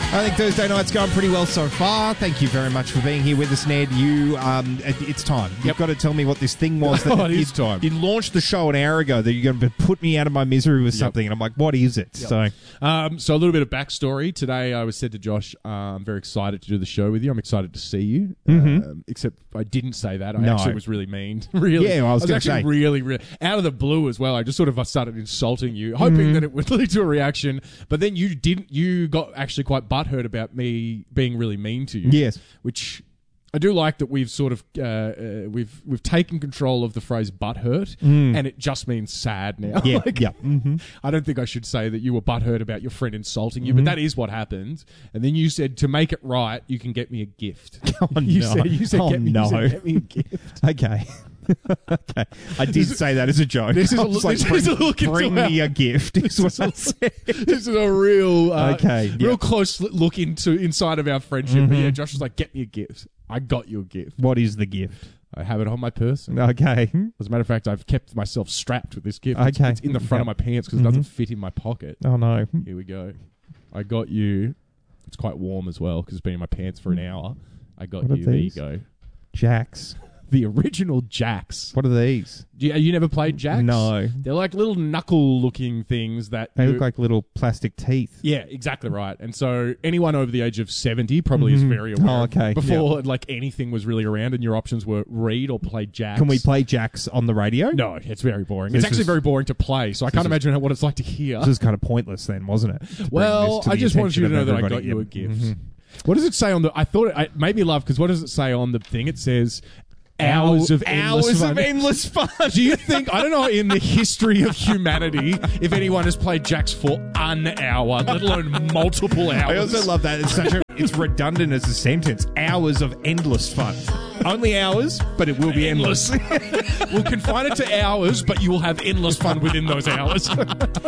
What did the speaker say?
I think Thursday night's gone pretty well so far. Thank you very much for being here with us, Ned. It's time. You've got to tell me what this thing was. It is time. You launched the show an hour ago that you're going to put me out of my misery with something, and I'm like, what is it? So a little bit of backstory. Today I was said to Josh, I'm very excited to do the show with you. I'm excited to see you. Except I didn't say that. I actually was really mean. Really. Yeah, I was going to say. Really, out of the blue as well. I just sort of started insulting you, hoping that it would lead to a reaction. But then you didn't. You got actually quite butthurt about me being really mean to you. Yes. Which I do like that we've sort of we've taken control of the phrase butthurt, and it just means sad now. Yeah, I don't think I should say that you were butthurt about your friend insulting you, but that is what happened. And then you said, to make it right, you can get me a gift. You said, get me a gift. Okay. Okay. I did say that as a joke. This is a look bring me a gift. Is what I said. This is a real, real close look inside of our friendship. But yeah, Josh was like, "Get me a gift." I got you a gift. What is the gift? I have it on my person. Okay. As a matter of fact, I've kept myself strapped with this gift. Okay. It's in the front of my pants because it doesn't fit in my pocket. Oh no! Here we go. I got you. It's quite warm as well because it's been in my pants for an hour. I got you. There you go. Jacks. The original Jacks. What are these? You never played Jacks? No. They're like little knuckle-looking things that... They look like little plastic teeth. Yeah, exactly right. And so anyone over the age of 70 probably is very aware. Oh, okay. Before like anything was really around and your options were read or play Jacks. Can we play Jacks on the radio? No, it's very boring. It's actually very boring to play, so I can't imagine what it's like to hear. This is kind of pointless then, wasn't it? Well, I just wanted you to know that I got you a gift. What does it say on the... I thought it made me laugh because what does it say on the thing? It says... Hours of endless fun. Do you think, I don't know in the history of humanity if anyone has played Jacks for an hour, let alone multiple hours. I also love that. It's redundant as a sentence. Hours of endless fun. Only hours, but it will be endless. We'll confine it to hours, but you will have endless fun within those hours.